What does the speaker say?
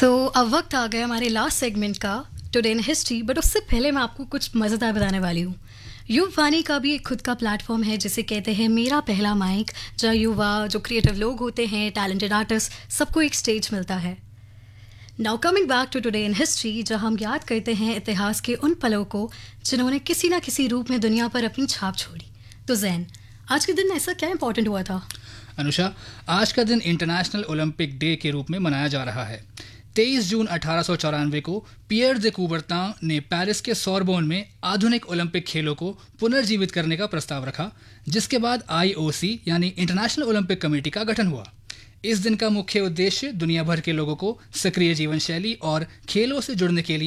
तो अब वक्त आ गया हमारे लास्ट सेगमेंट का, टुडे इन हिस्ट्री। बट उससे पहले मैं आपको कुछ मज़ेदार बताने वाली हूँ। युवा वाणी का भी एक खुद का प्लेटफॉर्म है जिसे कहते हैं मेरा पहला माइक, जहाँ युवा जो क्रिएटिव लोग होते हैं, टैलेंटेड आर्टिस्ट, सबको एक स्टेज मिलता है। Now coming back to today in history, जहाँ हम याद करते हैं इतिहास के उन पलों को जिन्होंने किसी ना किसी रूप में दुनिया पर अपनी छाप छोड़ी। तो जैन, आज के दिन ऐसा क्या इंपॉर्टेंट हुआ था? अनुषा, आज का दिन इंटरनेशनल ओलंपिक डे के रूप में मनाया जा रहा है। 23 जून 1894 को पियर दे कूबरतां ने पेरिस के सोरबोन में आधुनिक ओलंपिक खेलों को पुनर्जीवित करने का प्रस्ताव रखा, जिसके बाद IOC यानी इंटरनेशनल ओलंपिक कमेटी का गठन हुआ। इस दिन का मुख्य उद्देश्य दुनिया भर के लोगों को सक्रिय जीवन शैली और खेलों से जुड़ने के लिए